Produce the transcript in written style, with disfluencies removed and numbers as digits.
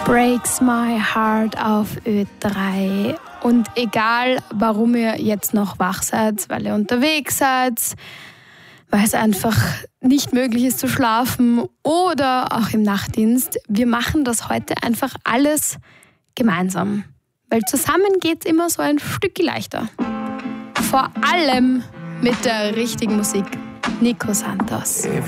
Breaks My Heart auf Ö3. Und egal, warum ihr jetzt noch wach seid, weil ihr unterwegs seid, weil es einfach nicht möglich ist zu schlafen oder auch im Nachtdienst, wir machen das heute einfach alles gemeinsam. Weil zusammen geht es immer so ein Stückchen leichter. Vor allem mit der richtigen Musik. Nico Santos.